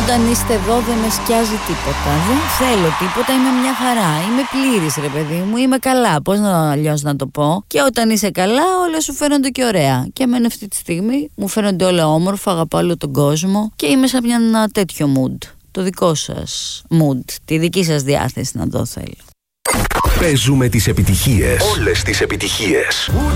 Όταν είστε εδώ δεν με σκιάζει τίποτα. Δεν θέλω τίποτα, είμαι μια χαρά. Είμαι πλήρης, ρε παιδί μου, είμαι καλά. Πώς αλλιώς να το πω. Και όταν είσαι καλά, όλα σου φαίνονται και ωραία. Και εμένα αυτή τη στιγμή μου φαίνονται όλα όμορφα, αγαπάω όλο τον κόσμο και είμαι σαν ένα τέτοιο mood. Το δικό σας mood, τη δική σας διάθεση να δω θέλω. Παίζουμε τις επιτυχίες. Όλες τις επιτυχίες.